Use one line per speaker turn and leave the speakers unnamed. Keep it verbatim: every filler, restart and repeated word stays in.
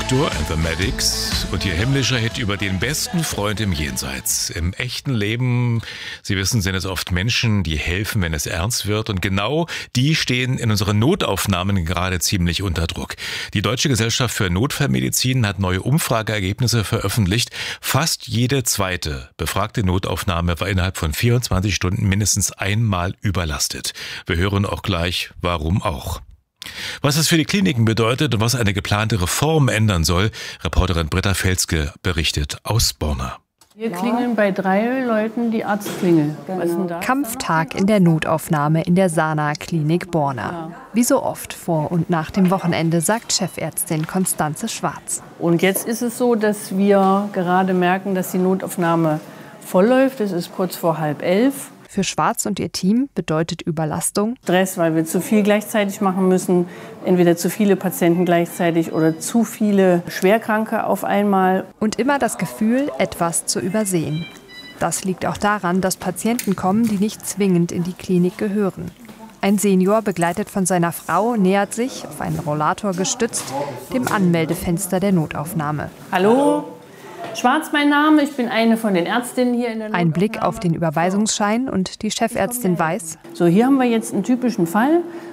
Victor and the Medics und ihr himmlischer Hit über den besten Freund im Jenseits. Im echten Leben, Sie wissen, sind es oft Menschen, die helfen, wenn es ernst wird. Und genau die stehen in unseren Notaufnahmen gerade ziemlich unter Druck. Die Deutsche Gesellschaft für Notfallmedizin hat neue Umfrageergebnisse veröffentlicht. Fast jede zweite befragte Notaufnahme war innerhalb von vierundzwanzig Stunden mindestens einmal überlastet. Wir hören auch gleich, warum auch. Was es für die Kliniken bedeutet und was eine geplante Reform ändern soll, Reporterin Britta Felske berichtet aus Borna.
Wir klingeln bei drei Leuten die Arztklingel. Was ist denn da?
Kampftag in der Notaufnahme in der Sana-Klinik Borna. Wie so oft vor und nach dem Wochenende, sagt Chefärztin Constanze Schwarz.
Und jetzt ist es so, dass wir gerade merken, dass die Notaufnahme vollläuft. Es ist kurz vor halb elf.
Für Schwarz und ihr Team bedeutet Überlastung
Stress, weil wir zu viel gleichzeitig machen müssen. Entweder zu viele Patienten gleichzeitig oder zu viele Schwerkranke auf einmal.
Und immer das Gefühl, etwas zu übersehen. Das liegt auch daran, dass Patienten kommen, die nicht zwingend in die Klinik gehören. Ein Senior, begleitet von seiner Frau, nähert sich, auf einen Rollator gestützt, dem Anmeldefenster der Notaufnahme.
Hallo? Schwarz mein Name, ich bin eine von den Ärztinnen hier in der Notaufnahme.
Ein Blick auf den Überweisungsschein und die Chefärztin weiß:
So, hier haben wir jetzt einen typischen Fall.